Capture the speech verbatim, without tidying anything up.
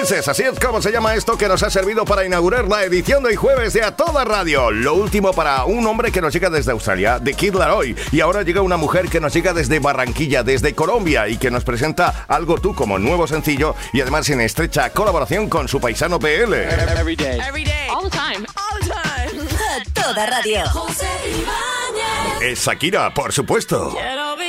Kisses, así es como se llama esto que nos ha servido para inaugurar la edición de hoy jueves de A Toda Radio. Lo último para un hombre que nos llega desde Australia, de Kid Laroi. Y ahora llega una mujer que nos llega desde Barranquilla, desde Colombia, y que nos presenta Algo Tú como nuevo sencillo y además en estrecha colaboración con su paisano P L. Every day. Every day. All the time. All the time. A Toda Radio. Es Shakira, por supuesto. Quiero